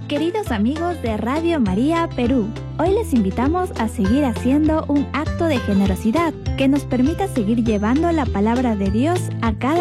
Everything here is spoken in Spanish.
Queridos amigos de Radio María Perú, hoy les invitamos a seguir haciendo un acto de generosidad que nos permita seguir llevando la palabra de Dios a cada